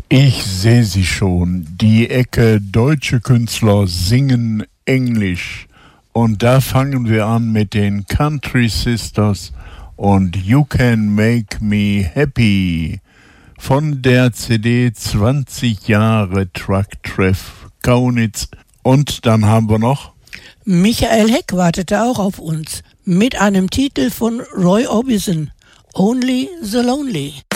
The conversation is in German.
Ich sehe sie schon, die Ecke deutsche Künstler singen Englisch. Und da fangen wir an mit den Country Sisters und You Can Make Me Happy von der CD 20 Jahre Truck-Treff Kaunitz. Und dann haben wir noch Michael Heck wartete auch auf uns mit einem Titel von Roy Orbison, Only the Lonely.